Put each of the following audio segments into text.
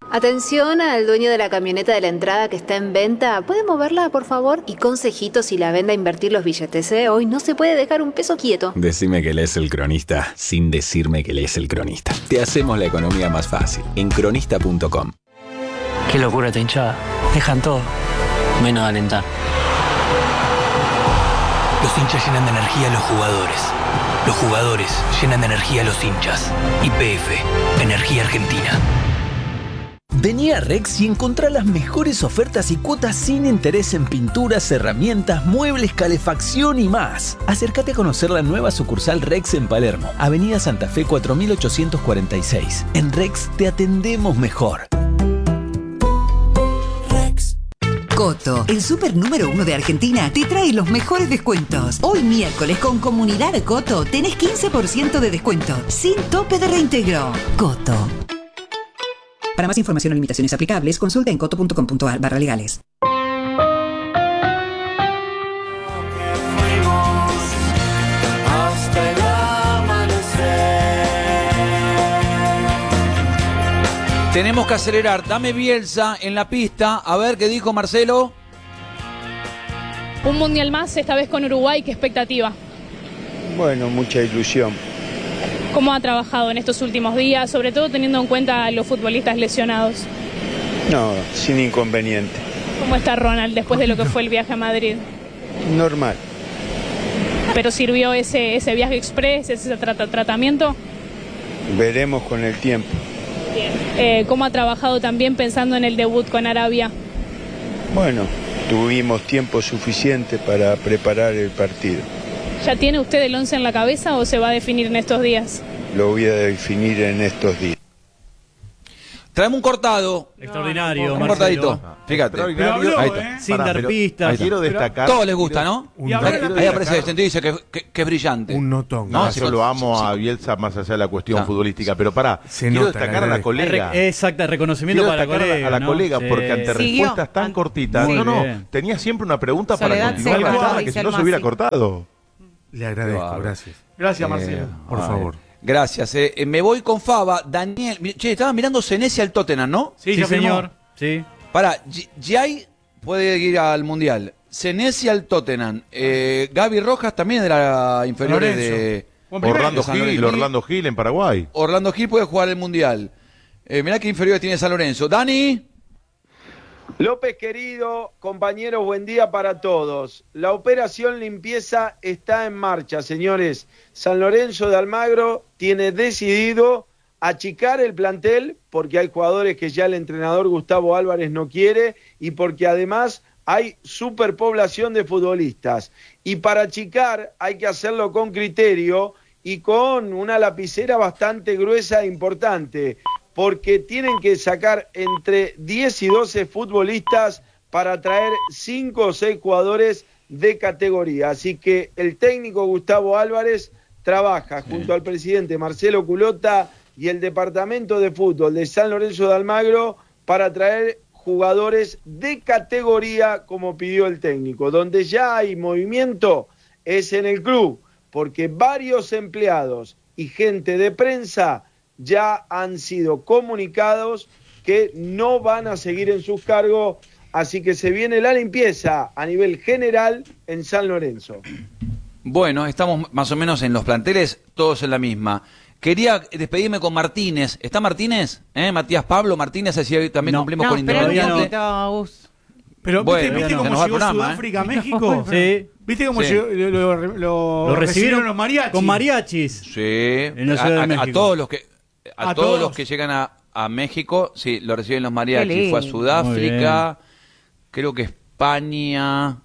Atención al dueño de la camioneta de la entrada que está en venta. ¿Puede moverla, por favor? Y consejitos si la vende a invertir los billetes, ¿eh? Hoy no se puede dejar un peso quieto. Decime que lees El Cronista sin decirme que lees El Cronista. Te hacemos la economía más fácil en cronista.com. Qué locura esta hinchada. Dejan todo, menos alentar. Los hinchas llenan de energía a los jugadores. Los jugadores llenan de energía a los hinchas. YPF, Energía Argentina. Vení a Rex y encontrá las mejores ofertas y cuotas sin interés en pinturas, herramientas, muebles, calefacción y más. Acércate a conocer la nueva sucursal Rex en Palermo, Avenida Santa Fe 4846. En Rex te atendemos mejor. Coto, el súper número 1 de Argentina, te trae los mejores descuentos. Hoy miércoles con Comunidad Coto tenés 15% de descuento, sin tope de reintegro. Coto. Para más información o limitaciones aplicables, consulta en coto.com.ar/legales. Tenemos que acelerar. Dame Bielsa en la pista. A ver qué dijo Marcelo. Un mundial más, esta vez con Uruguay. ¿Qué expectativa? Bueno, mucha ilusión. ¿Cómo ha trabajado en estos últimos días, sobre todo teniendo en cuenta a los futbolistas lesionados? No, sin inconveniente. ¿Cómo está Ronald después de lo que fue el viaje a Madrid? Normal. ¿Pero sirvió ese viaje express, ese tratamiento? Veremos con el tiempo. Bien. ¿Cómo ha trabajado también pensando en el debut con Arabia? Bueno, tuvimos tiempo suficiente para preparar el partido. ¿Ya tiene usted el 11 en la cabeza o se va a definir en estos días? Lo voy a definir en estos días. Traemos un cortado. Extraordinario, un Marcelo. cortadito. Fíjate. Pero habló, ahí está. Sin dar pistas. Quiero destacar. Todos les gusta, ¿no? Ahí aparece el sentido y dice que es brillante. Un notón. No, yo lo amo a Bielsa más allá de la cuestión futbolística, pero quiero destacar a la colega. Exacto, reconocimiento para la colega. A la colega, porque ante respuestas tan cortitas, tenía siempre una pregunta para continuar la charla que si no se hubiera cortado. Le agradezco, gracias. Gracias, Marcelo. Por favor. Gracias. Me voy con Fava. Daniel. Che, estaba mirando Senesi al Tottenham, ¿no? Sí, señor. Sí. Pará, Giai puede ir al Mundial. Senesi al Tottenham. Gaby Rojas también de la inferior de Orlando Gil en Paraguay. Orlando Gil puede jugar el Mundial. Mirá qué inferiores tiene San Lorenzo. Dani. López, querido, compañeros, buen día para todos. La operación limpieza está en marcha, señores. San Lorenzo de Almagro tiene decidido achicar el plantel porque hay jugadores que ya el entrenador Gustavo Álvarez no quiere y porque además hay superpoblación de futbolistas. Y para achicar hay que hacerlo con criterio y con una lapicera bastante gruesa e importante, porque tienen que sacar entre 10 y 12 futbolistas para traer 5 o 6 jugadores de categoría. Así que el técnico Gustavo Álvarez trabaja junto al presidente Marcelo Culota y el departamento de fútbol de San Lorenzo de Almagro para traer jugadores de categoría como pidió el técnico. Donde ya hay movimiento es en el club, porque varios empleados y gente de prensa ya han sido comunicados que no van a seguir en sus cargos, así que se viene la limpieza a nivel general en San Lorenzo. Bueno, estamos más o menos en los planteles, todos en la misma. Quería despedirme con Martínez. ¿Está Martínez? Matías Pablo Martínez, así también cumplimos con Independiente. Pero bueno, ¿viste cómo llegó Sudáfrica a México? Sí. ¿Viste cómo lo recibieron los mariachis? Con mariachis. Sí. A todos los que llegan a México, sí, lo reciben los mariachis. Fue a Sudáfrica, creo que España,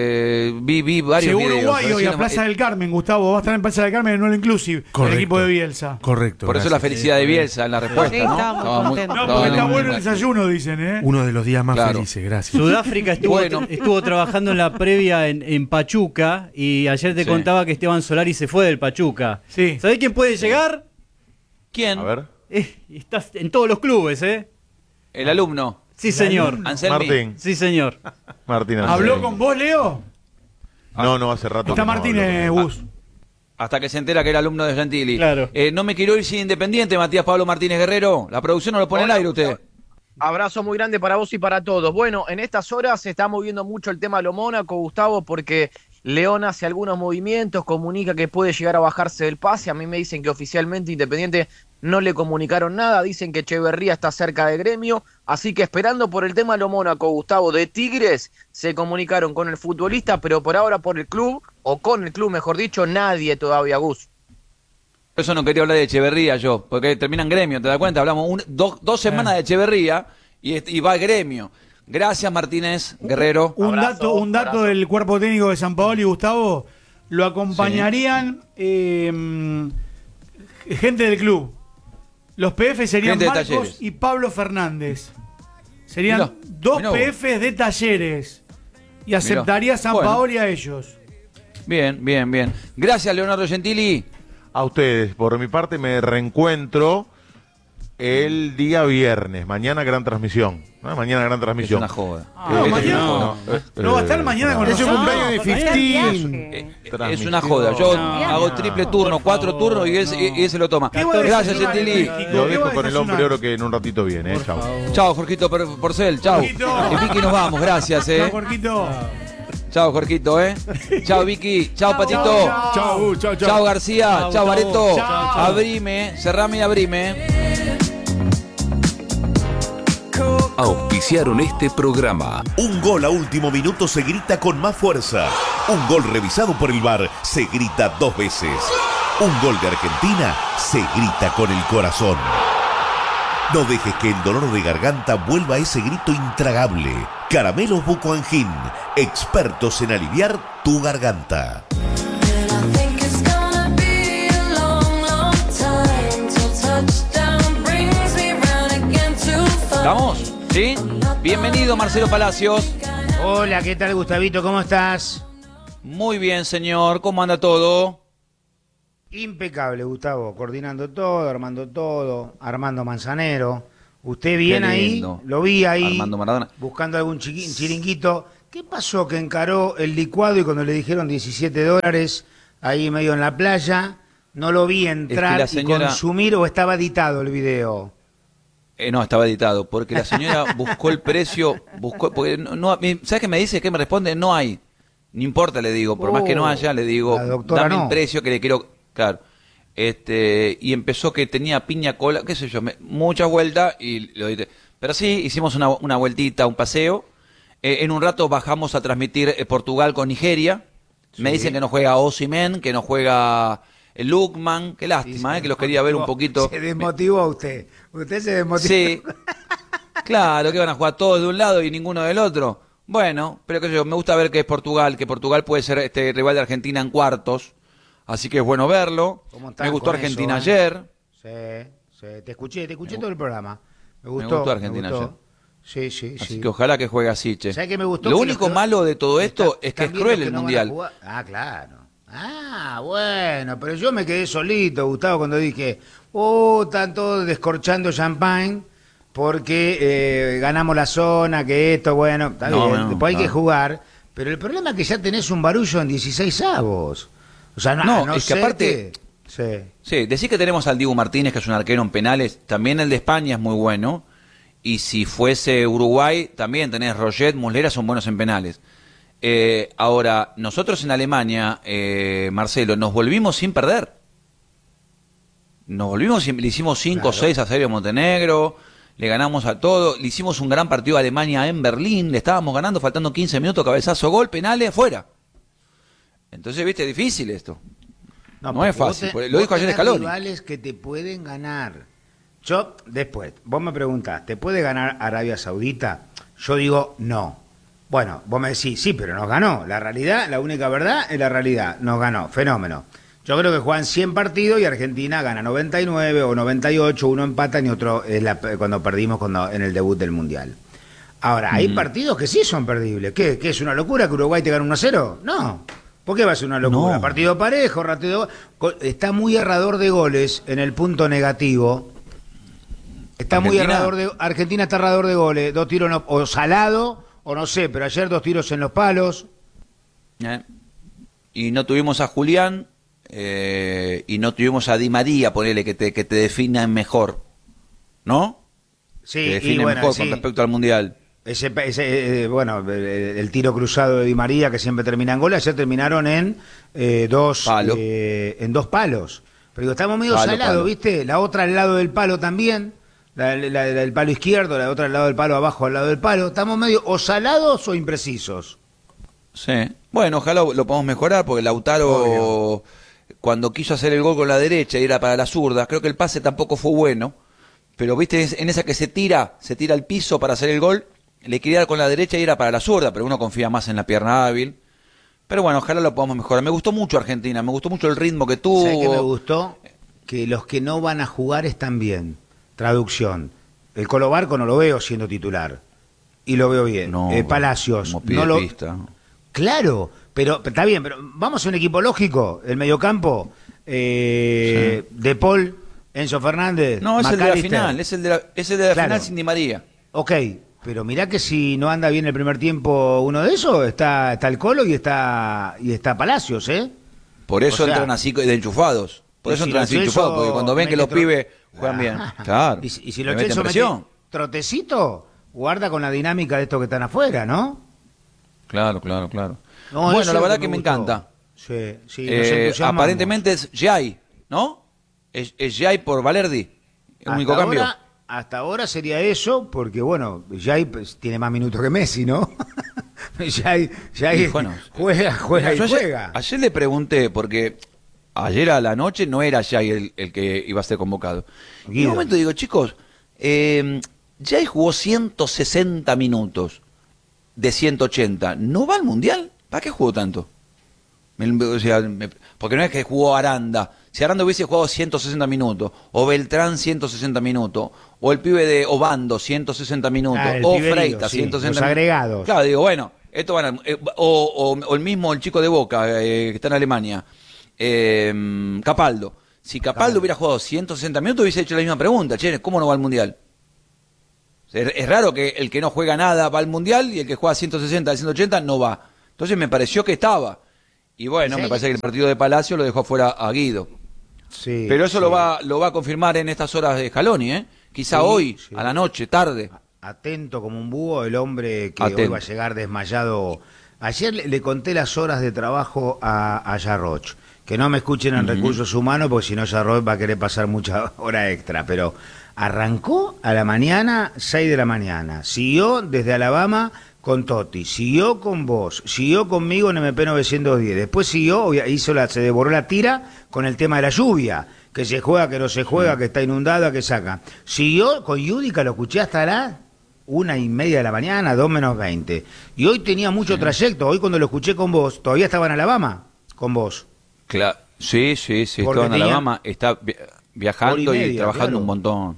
vi varios Llegó videos. Uruguay hoy a Plaza del Carmen, Gustavo, va a estar en Plaza del Carmen en All Inclusive, el equipo de Bielsa. Correcto. Por eso la felicidad de Bielsa en la respuesta, sí, ¿no? Porque está bueno el desayuno, dicen, Uno de los días más felices, gracias. Sudáfrica estuvo trabajando en la previa en Pachuca y ayer te contaba que Esteban Solari se fue del Pachuca. Sí. ¿Sabés quién puede llegar? ¿Quién? A ver. Estás en todos los clubes, El alumno. Sí, señor. Anselmi. Martín. Sí, señor. Martín Anselmi. ¿Habló con vos, Leo? No, hace rato. Está Martínez Bus. Hasta que se entera que era alumno de Gentili. Claro. No me quiero ir sin Independiente, Matías Pablo Martínez Guerrero. La producción no lo pone al aire usted. Abrazo muy grande para vos y para todos. Bueno, en estas horas se está moviendo mucho el tema de lo Mónaco, Gustavo, porque León hace algunos movimientos, comunica que puede llegar a bajarse del pase. A mí me dicen que oficialmente Independiente no le comunicaron nada, dicen que Echeverría está cerca de Gremio, así que esperando por el tema de lo Mónaco, Gustavo, de Tigres, se comunicaron con el futbolista, pero por ahora por el club, o con el club mejor dicho, nadie todavía, Gus. Por eso no quería hablar de Echeverría yo, porque termina en Gremio, ¿te das cuenta? Hablamos dos semanas de Echeverría y va a Gremio. Gracias, Martínez Guerrero. Un dato del cuerpo técnico de San Paolo y Gustavo, lo acompañarían gente del club. Los PF serían Marcos y Pablo Fernández. Serían dos PFs de Talleres. Y aceptaría San Paolo a ellos. Bien. Gracias, Leonardo Gentili. A ustedes. Por mi parte me reencuentro el día viernes. Mañana gran transmisión. ¿No? Mañana gran transmisión. Es una joda. No va a estar mañana con nosotros. Es un cumpleaños de 15. Es una joda. Yo hago triple turno, 4 turnos y ese lo toma. Gracias, Gentili. Lo dejo con el hombre oro que en un ratito viene. Chao. Chao, Jorgito Porcel. Chao. Vicky, nos vamos. Gracias. Chao, Jorgito. Chao, Jorgito, Chao, Vicky. Chao, Patito. Chao, García. Chao, Bareto. Abrime. Cerrame y abrime. Auspiciaron este programa. Un gol a último minuto se grita con más fuerza. Un gol revisado por el VAR se grita 2 veces. Un gol de Argentina se grita con el corazón. No dejes que el dolor de garganta vuelva a ese grito intragable. Caramelos Bucoangin, expertos en aliviar tu garganta. ¿Estamos? ¿Sí? Bienvenido, Marcelo Palacios. Hola, ¿qué tal, Gustavito? ¿Cómo estás? Muy bien, señor. ¿Cómo anda todo? Impecable, Gustavo. Coordinando todo, Armando Manzanero. Usted bien ahí, lo vi ahí, Armando Maradona. Buscando algún chiringuito. ¿Qué pasó que encaró el licuado y cuando le dijeron $17 ahí medio en la playa, no lo vi entrar y consumir o estaba editado el video? No, estaba editado, porque la señora buscó el precio, porque ¿sabes qué me dice? ¿Qué me responde? No hay. No importa, le digo, por más que no haya, le digo, dame el precio que le quiero, claro. Y empezó que tenía piña cola, qué sé yo, muchas vueltas y lo edité. Pero sí, hicimos una vueltita, un paseo. En un rato bajamos a transmitir Portugal con Nigeria. Sí. Me dicen que no juega Osimhen, que no juega Lukman. Qué lástima, que los quería ver un poquito. Se desmotivó usted. Usted se desmotivó. Sí. Claro, que van a jugar todos de un lado y ninguno del otro. Bueno, pero que yo, me gusta ver que Portugal puede ser rival de Argentina en cuartos. Así que es bueno verlo. Me gustó Argentina ayer. Sí, te escuché todo el programa. Me gustó Argentina ayer. Sí. Así que ojalá que juegue así, che. ¿Sabes qué me gustó? Lo único malo de todo esto es que es cruel el Mundial. Claro. Bueno, pero yo me quedé solito, Gustavo, cuando dije, están todos descorchando champagne porque ganamos la zona, que esto, bueno, está bien, después hay que jugar. Pero el problema es que ya tenés un barullo en 16avos. O sea, no es que aparte... Sí, decir que tenemos al Dibu Martínez, que es un arquero en penales, también el de España es muy bueno. Y si fuese Uruguay, también tenés Roget, Muslera, son buenos en penales. Ahora, nosotros en Alemania, Marcelo, nos volvimos sin perder. Le hicimos 5 o 6 a Serbia Montenegro, le ganamos a todo, le hicimos un gran partido a Alemania en Berlín, le estábamos ganando, faltando 15 minutos, cabezazo, gol, penales, fuera. Entonces, viste, es difícil esto. No es fácil, lo dijo ayer Scaloni. Rivales que te pueden ganar. Yo, después, vos me preguntás, ¿te puede ganar Arabia Saudita? Yo digo, no. Bueno, vos me decís, sí, pero nos ganó. La realidad, la única verdad es la realidad. Nos ganó, fenómeno. Yo creo que juegan 100 partidos y Argentina gana 99 o 98, uno empata y otro es cuando perdimos en el debut del Mundial. Ahora, hay partidos que sí son perdibles. ¿Qué es una locura que Uruguay te gane 1-0? No. ¿Por qué va a ser una locura? No. Partido parejo, está muy errador de goles en el punto negativo. Argentina está errador de goles, 2 tiros o salado, o no sé, pero ayer 2 tiros en los palos. Y no tuvimos a Julián, y no tuvimos a Di María, ponele, que te definan mejor, ¿no? que define mejor con respecto al Mundial. El tiro cruzado de Di María, que siempre termina en gol, ayer terminaron en dos palos. Pero digo, estamos medio salados, ¿viste? La otra al lado del palo también, la del palo izquierdo, la otra al lado del palo, abajo al lado del palo. Estamos medio o salados o imprecisos. Sí. Bueno, ojalá lo podamos mejorar, porque Lautaro, cuando quiso hacer el gol con la derecha y era para la zurda, creo que el pase tampoco fue bueno. Pero, ¿viste? En esa que se tira al piso para hacer el gol, le quería dar con la derecha y era para la zurda, pero uno confía más en la pierna hábil. Pero bueno, ojalá lo podamos mejorar. Me gustó mucho Argentina, me gustó mucho el ritmo que tuvo. ¿Sabés qué me gustó? Que los que no van a jugar están bien. Traducción. El Colo Barco no lo veo siendo titular. Y lo veo bien. No, Palacios. No lo... Claro, pero está bien, pero vamos a un equipo lógico. El mediocampo, De Paul, Enzo Fernández. No, es el de la final, es el de la final sin Di María. Ok, pero mirá que si no anda bien el primer tiempo uno de esos, está el Colo y está Palacios, ¿eh? Por eso entran así de enchufados. Por eso entran así enchufados, porque cuando ven que los pibes juegan bien. Claro. Y si los Celso mete trotecito, guarda con la dinámica de estos que están afuera, ¿no? Claro. No, bueno, la verdad que me encanta. Sí, aparentemente es Jai, ¿no? Es Jai por Valerdi. El único cambio. Hasta ahora sería eso, porque bueno, Jai tiene más minutos que Messi, ¿no? Jai bueno, juega. Ayer le pregunté, porque ayer a la noche no era Jai el que iba a ser convocado. Y en un momento digo, chicos, Jai jugó 160 minutos de 180. ¿No va al Mundial? ¿Para qué jugó tanto? Porque no es que jugó Aranda. Si Aranda hubiese jugado 160 minutos, o Beltrán 160 minutos, o el pibe de Obando 160 minutos, o Freitas 160 minutos. Agregados. Claro, digo, bueno, esto van a, o el mismo, el chico de Boca, que está en Alemania, Capaldo. Si Capaldo hubiera jugado 160 minutos, hubiese hecho la misma pregunta, che, ¿cómo no va al Mundial? Es raro que el que no juega nada va al Mundial y el que juega 160, 180 no va. Entonces me pareció que estaba. Y bueno, me parece que el partido de Palacio lo dejó fuera a Guido. Sí, pero eso lo va a confirmar en estas horas de Scaloni, ¿eh? Quizá hoy, a la noche, tarde. Atento como un búho el hombre que hoy va a llegar desmayado. Ayer le conté las horas de trabajo a Jarroch. Que no me escuchen en Recursos Humanos, porque si no Jarroch va a querer pasar mucha hora extra. Pero arrancó a la mañana, 6 de la mañana. Siguió desde Alabama con Totti, siguió con vos, siguió conmigo en MP 910, después siguió, se devoró la tira con el tema de la lluvia, que se juega, que no se juega, que está inundada, que saca. Siguió con Yudica, lo escuché hasta las 1:30 de la mañana, 2 menos 20. Y hoy tenía mucho trayecto, hoy cuando lo escuché con vos, todavía estaba en Alabama, con vos. Claro, sí, estaba en Alabama, está viajando y trabajando un montón.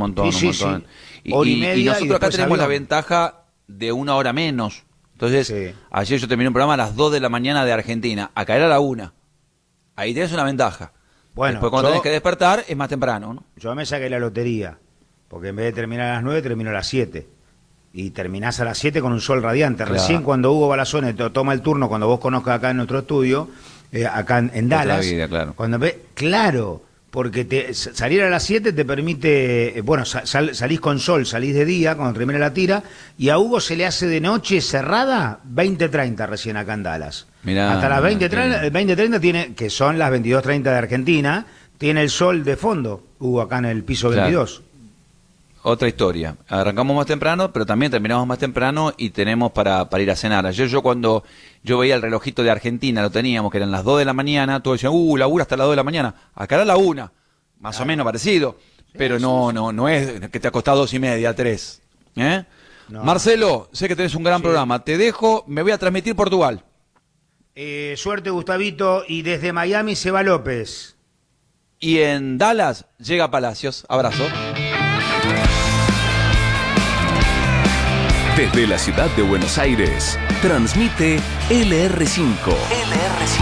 Y nosotros acá tenemos la ventaja de 1 hora menos. Entonces, ayer yo terminé un programa a las 2 de la mañana de Argentina. Acá era la 1. Ahí tienes una ventaja. Bueno, después cuando tenés que despertar es más temprano, ¿no? Yo me saqué la lotería, porque en vez de terminar a las 9, termino a las 7. Y terminás a las 7 con un sol radiante. Claro. Recién cuando Hugo Balazone toma el turno, cuando vos conozcas acá en nuestro estudio, acá en Dallas. Vida, claro. Claro, porque salir a las 7 te permite, salís con sol, salís de día cuando termina la tira, y a Hugo se le hace de noche cerrada 20:30 recién acá en Dallas. Mirá, hasta las 20:30 tiene, que son las 22:30 de Argentina, tiene el sol de fondo, Hugo, acá en el piso 22. Otra historia. Arrancamos más temprano, pero también terminamos más temprano y tenemos para ir a cenar. Ayer cuando yo veía el relojito de Argentina, lo teníamos, que eran las 2 de la mañana, todos decían, labura hasta las 2 de la mañana. Acá era la 1, más o menos parecido, pero no es que te ha costado 2:30, 3. No. Marcelo, sé que tenés un gran programa. Te dejo, me voy a transmitir Portugal. Suerte, Gustavito, y desde Miami se va López. Y en Dallas llega Palacios. Abrazo. Desde la ciudad de Buenos Aires, transmite LR5.